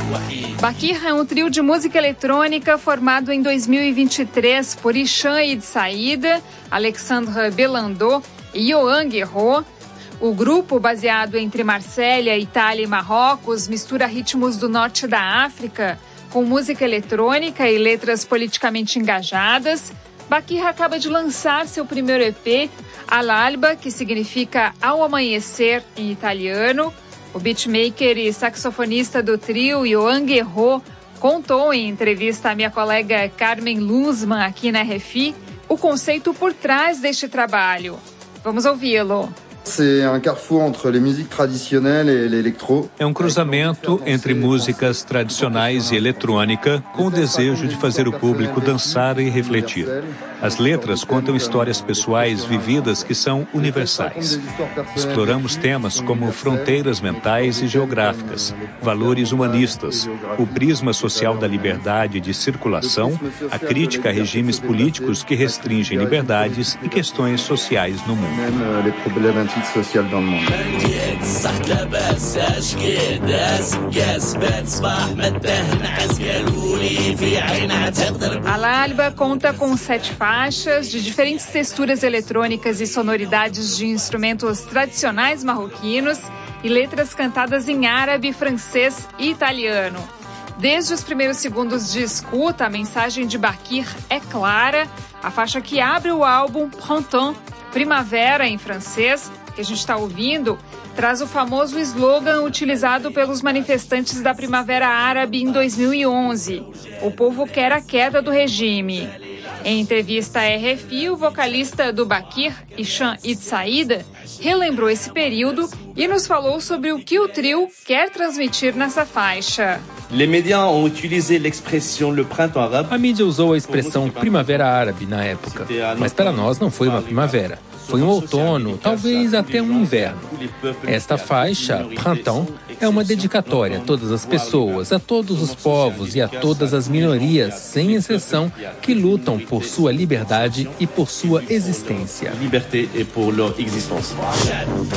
Bakir é um trio de música eletrônica formado em 2023 por Hicham Eid Saïda, Alexandre Belando e Yohan Guerrot. O grupo, baseado entre Marselha, Itália e Marrocos, mistura ritmos do norte da África com música eletrônica e letras politicamente engajadas. Bakir acaba de lançar seu primeiro EP, All'alba, que significa Ao Amanhecer em italiano. O beatmaker e saxofonista do trio, Yohan Guerrot, contou em entrevista à minha colega Carmen Luzman aqui na RFI o conceito por trás deste trabalho. Vamos ouvi-lo. É um cruzamento entre músicas tradicionais e eletrônica com o desejo de fazer o público dançar e refletir. As letras contam histórias pessoais vividas que são universais. Exploramos temas como fronteiras mentais e geográficas, valores humanistas, o prisma social da liberdade de circulação, a crítica a regimes políticos que restringem liberdades e questões sociais no mundo. All'alba conta com 7 faixas de diferentes texturas eletrônicas e sonoridades de instrumentos tradicionais marroquinos e letras cantadas em árabe, francês e italiano. Desde os primeiros segundos de escuta, a mensagem de Bakir é clara. A faixa que abre o álbum, Printemps, Primavera em francês, que a gente está ouvindo, traz o famoso slogan utilizado pelos manifestantes da Primavera Árabe em 2011. O povo quer a queda do regime. Em entrevista à RFI, o vocalista do Bakir, Hicham Eid Saïda, relembrou esse período e nos falou sobre o que o trio quer transmitir nessa faixa. A mídia usou a expressão Primavera Árabe na época, mas para nós não foi uma primavera. Foi um outono, talvez até um inverno. Esta faixa, Printemps, é uma dedicatória a todas as pessoas, a todos os povos e a todas as minorias, sem exceção, que lutam por sua liberdade e por sua existência.